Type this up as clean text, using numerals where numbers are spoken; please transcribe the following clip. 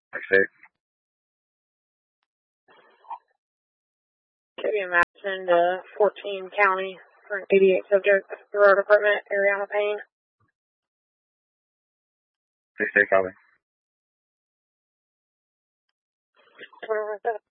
6-8. Katie Madison to 14 County for an 88 subject, the road department, Ariana Payne. 6-8, copy. 21-7.